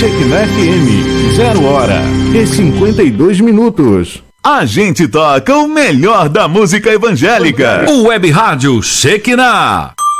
Shekinah FM, 0h52. A gente toca o melhor da música evangélica. O Web Rádio Shekinah.